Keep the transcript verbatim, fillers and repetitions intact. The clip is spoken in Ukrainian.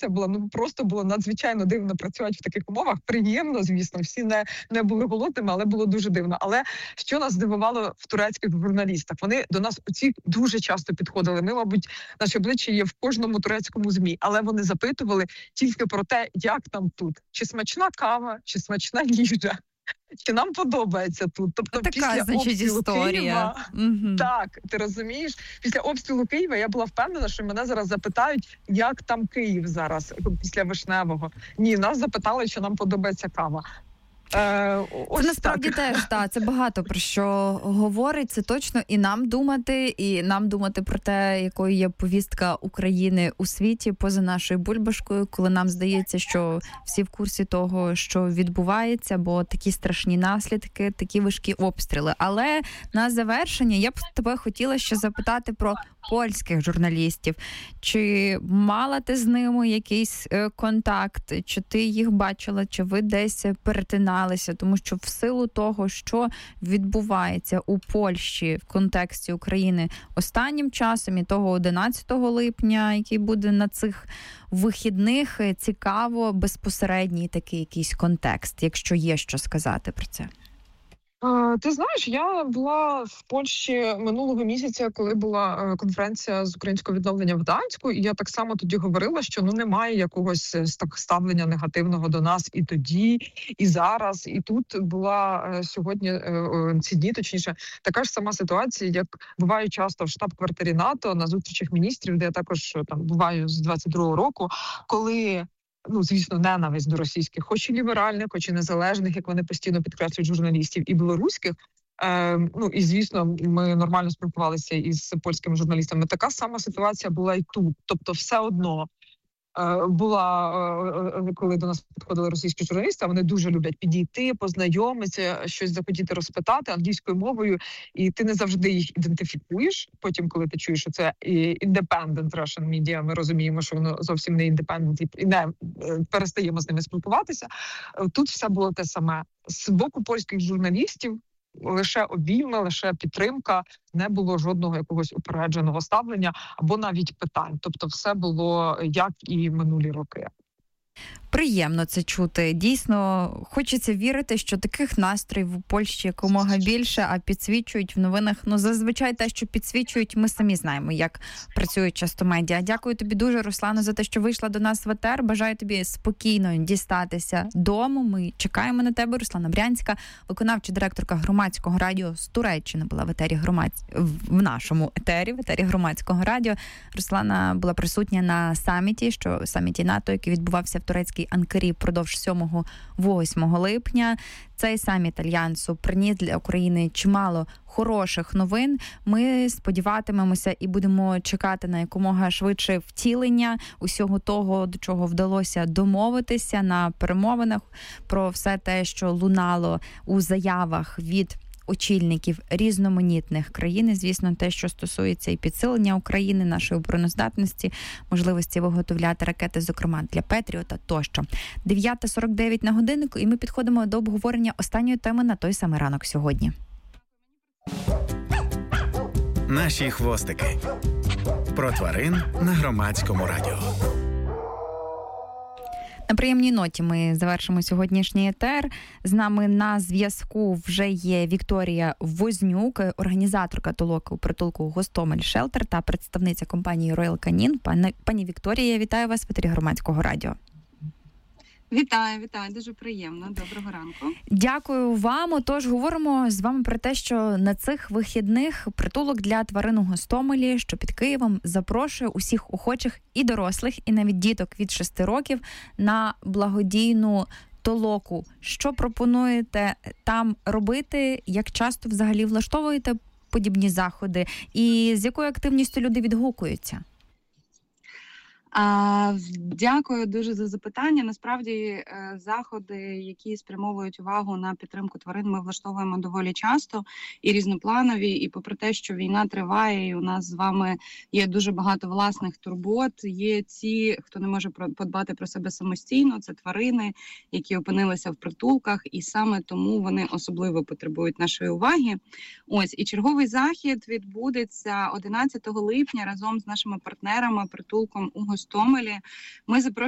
ситуація була, ну просто було надзвичайно дивно працювати в таких умовах. Приємно, звісно, всі не, не були голодними, але було дуже дивно. Але що нас здивувало в турецьких журналістах? Вони до нас оці дуже часто підходили. Ми, мабуть, наші обличчя є в кожному турецькому ЗМІ, але вони запитували тільки про те, як там тут. Чи смачна кава, чи смачна їжа. Чи нам подобається тут? Тобто така, після значить, обстрілу історія. Києва, угу. так, ти розумієш, після обстрілу Києва я була впевнена, що мене зараз запитають, як там Київ зараз, після Вишневого. Ні, нас запитали, що нам подобається кава. Е, це насправді так. теж, так, це багато про що говорить, це точно і нам думати, і нам думати про те, якою є повістка України у світі поза нашою бульбашкою, коли нам здається, що всі в курсі того, що відбувається, бо такі страшні наслідки, такі важкі обстріли. Але на завершення я б тебе хотіла ще запитати про польських журналістів. Чи мала ти з ними якийсь е, контакт, чи ти їх бачила, чи ви десь перетиналися? Тому що в силу того, що відбувається у Польщі в контексті України останнім часом і того одинадцятого липня, який буде на цих вихідних, цікаво безпосередній такий якийсь контекст, якщо є що сказати про це. Ти знаєш, я була в Польщі минулого місяця, коли була конференція з українського відновлення в Гданську, і я так само тоді говорила, що ну немає якогось так ставлення негативного до нас і тоді, і зараз. І тут була сьогодні, ці дні, точніше, така ж сама ситуація, як буває часто в штаб-квартирі НАТО на зустрічах міністрів, де я також там буваю з двадцять другого року, коли ну, звісно, ненависть до російських, хоч і ліберальних, хоч і незалежних, як вони постійно підкреслюють, журналістів, і білоруських. Е, ну, і, звісно, ми нормально спілкувалися із польськими журналістами. Така сама ситуація була і тут. Тобто все одно е, була, е, коли до нас підходили російські журналісти, вони дуже люблять підійти, познайомитися, щось захотіти розпитати англійською мовою, і ти не завжди їх ідентифікуєш. Потім, коли ти чуєш, що це independent Russian media, ми розуміємо, що воно зовсім не independent, і не перестаємо з ними спілкуватися. Тут все було те саме. З боку польських журналістів лише обійми, лише підтримка, не було жодного якогось упередженого ставлення або навіть питань. Тобто все було як і минулі роки. Приємно це чути. Дійсно, хочеться вірити, що таких настроїв у Польщі якомога більше, а підсвічують в новинах, ну, зазвичай те, що підсвічують, ми самі знаємо, як працюють часто медіа. Дякую тобі дуже, Руслано, за те, що вийшла до нас в етер. Бажаю тобі спокійно дістатися дому. Ми чекаємо на тебе. Руслана Брянська, виконавча директорка Громадського радіо з Туреччини, була в етері громадсь... в нашому етері, в етері Громадського радіо. Руслана була присутня на саміті, що саміті НАТО, який відбувався в турецькій Анкарі впродовж сьомого-восьмого липня. Цей саміт Альянсу приніс для України чимало хороших новин. Ми сподіватимемося і будемо чекати на якомога швидше втілення усього того, до чого вдалося домовитися на перемовинах, про все те, що лунало у заявах від очільників різноманітних країн. Звісно, те, що стосується і підсилення України, нашої обороноздатності, можливості виготовляти ракети, зокрема для Петріота тощо. дев'ята сорок дев'ять на годиннику, і ми підходимо до обговорення останньої теми на той самий ранок сьогодні. Наші хвостики. Про тварин на Громадському радіо. На приємній ноті ми завершимо сьогоднішній етер. З нами на зв'язку вже є Вікторія Вознюк, організаторка толоку притулку Гостомель Шелтер та представниця компанії Royal Canin. Пані, пані Вікторія, я вітаю вас в етері Громадського радіо. Вітаю, вітаю, дуже приємно. Доброго ранку. Дякую вам. Отож, говоримо з вами про те, що на цих вихідних притулок для тварин у Гостомелі, що під Києвом, запрошує усіх охочих і дорослих, і навіть діток від шести років на благодійну толоку. Що пропонуєте там робити? Як часто взагалі влаштовуєте подібні заходи? І з якою активністю люди відгукуються? А, дякую дуже за запитання. Насправді, заходи, які спрямовують увагу на підтримку тварин, ми влаштовуємо доволі часто і різнопланові. І попри те, що війна триває, і у нас з вами є дуже багато власних турбот, є ті, хто не може подбати про себе самостійно, це тварини, які опинилися в притулках, і саме тому вони особливо потребують нашої уваги. Ось, і черговий захід відбудеться одинадцятого липня разом з нашими партнерами притулком у Гостомелі. Ми запрошуємо